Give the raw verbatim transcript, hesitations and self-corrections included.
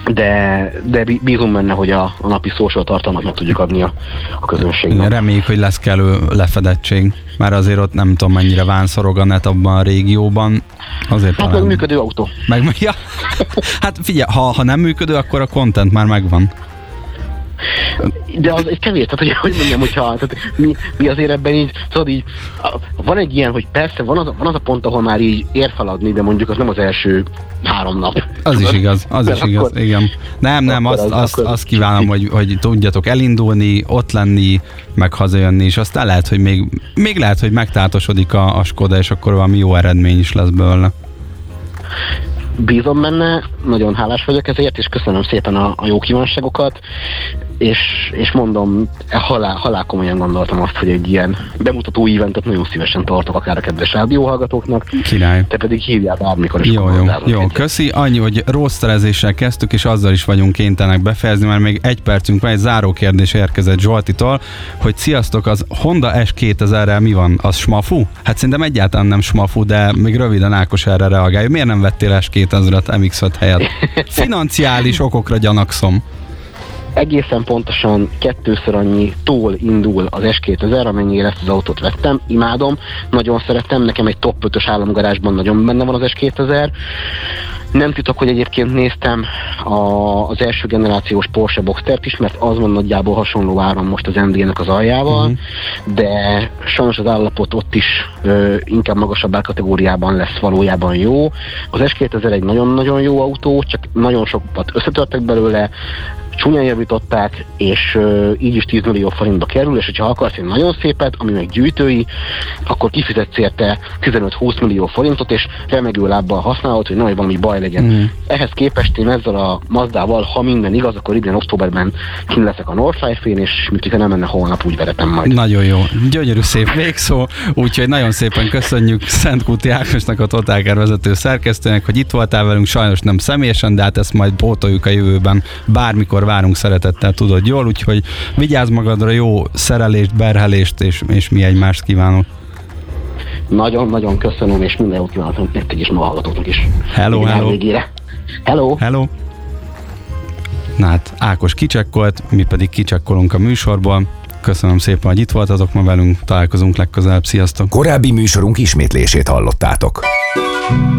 de, de bízom benne, hogy a, a napi social tartalmat meg tudjuk adni a, a közönségnek. Reméljük, hogy lesz kellő lefedettség, már azért ott nem tudom mennyire vánszorog a net abban a régióban. Azért hát talán... meg működő autó. Meg, ja. Hát figyelj, ha, ha nem működő, akkor a content már megvan. De az egy kevés, tehát hogy, hogy mondjam, hogyha tehát mi, mi azért ebben így, tudod így, van egy ilyen, hogy persze van az, van az a pont, ahol már így ér feladni, de mondjuk az nem az első három nap. Az is igaz, az de is akkor, igaz, igen. Nem, nem, azt, az, azt, akkor... azt kívánom, hogy, hogy tudjatok elindulni, ott lenni, meg hazajönni, és aztán lehet, hogy még, még lehet, hogy megtátosodik a, a Skoda, és akkor valami jó eredmény is lesz belőle. Bízom benne, nagyon hálás vagyok ezért, és köszönöm szépen a, a jó kívánságokat, és, és mondom, halál, halál komolyan gondoltam azt, hogy egy ilyen bemutató eventet nagyon szívesen tartok, akár a kedves rádióhallgatóknak. Király. Te pedig hívjál bármikor is. Jó, jó, jó. Köszi. Annyi, hogy rosterezéssel kezdtük, és azzal is vagyunk kénytelenek befejezni, mert még egy percünk van, egy záró kérdés érkezett Zsoltitól, hogy sziasztok, az Honda S kétezerrel mi van? Az smafu? Hát szerintem egyáltalán nem smafu, de még röviden Ákos erre reagálja. Miért nem vettél S kétezret em iksz öt helyett? Financiális okokra gyanakszom. Egészen pontosan kettőször annyi tól indul az S kétezer, amennyire ezt az autót vettem, imádom, nagyon szeretem, nekem egy top ötös államgarázsban nagyon benne van az S kétezer. Nem titok, hogy egyébként néztem a, az első generációs Porsche Boxstert is, mert az van nagyjából hasonló áron most az em dé-nek az aljával, uh-huh. de sajnos az állapot ott is ö, inkább magasabb kategóriában lesz valójában jó. Az S kétezer egy nagyon-nagyon jó autó, csak nagyon sokat összetörtek belőle, csúnyán javították, és uh, így is tíz millió forintba kerül, és hogyha akarsz egy nagyon szépet, ami meg gyűjtői, akkor kifizetsz érte tizenöt-húsz millió forintot, és remegő lábbal használod, hogy nehogy valami baj legyen. Mm. Ehhez képest én ezzel a Mazdával, ha minden igaz, akkor idén októberben kint leszek a Northlife-én, és mintha nem menne holnap, úgy veretem majd. Nagyon jó. Gyönyörű szép végszó, úgyhogy nagyon szépen köszönjük Szentkúti Ákosnak, a Totalcar vezető szerkesztőnek, hogy itt voltál velünk, sajnos nem személyesen, de hát ezt majd pótoljuk a jövőben, bármikor várunk szeretettel, tudod jól, úgyhogy vigyázz magadra, jó szerelést, berhelést, és, és mi egymást kívánok. Nagyon-nagyon köszönöm, és minden jót kívánok nektek is, ma hallgatóknak is. Hello, hello. Végére. Hello. Hello. Na hát, Ákos kicsekkolt, mi pedig kicsekkolunk a műsorból. Köszönöm szépen, hogy itt voltatok ma velünk, találkozunk legközelebb, sziasztok! Korábbi műsorunk ismétlését hallottátok.